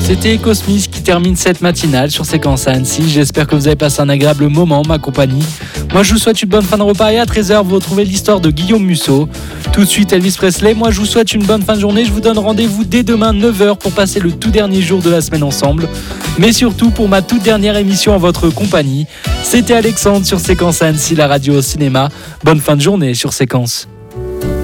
C'était Cosmis qui termine cette matinale sur Séquence à Annecy. J'espère que vous avez passé un agréable moment, ma compagnie. Moi, je vous souhaite une bonne fin de repas et à 13h, vous retrouvez l'histoire de Guillaume Musso. Tout de suite, Elvis Presley. Moi, je vous souhaite une bonne fin de journée. Je vous donne rendez-vous dès demain, 9h, pour passer le tout dernier jour de la semaine ensemble. Mais surtout, pour ma toute dernière émission en votre compagnie. C'était Alexandre sur Séquence à Annecy, la radio au cinéma. Bonne fin de journée sur Séquence.